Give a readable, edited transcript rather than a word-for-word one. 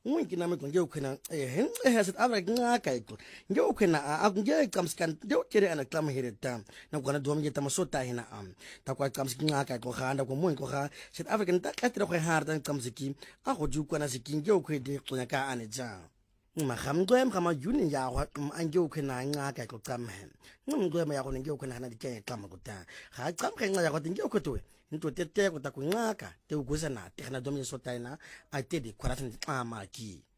ungi na me nge ukhena has it avra ngaka iko nge ukhena nge kamskan nge tere ana klam hereta na kona dom nge tamasota hina ta kwa kamski ngaka ko khanda ko mo ko kha South African ta katira ko harda kamsiki a go ju kwana sikin nge ukhede qonya ka ane ja magamgwem gama yuni ya wa ange ukhena ngaka ko qamhen ngumgwem ya go nge ukhena na dikenya qama ko ta ga qamkhe nqa ya go nge ukhotwe into tete ko ta ku ngaka te ugusa na te khana dom yesota ina a te di khwara tsa maki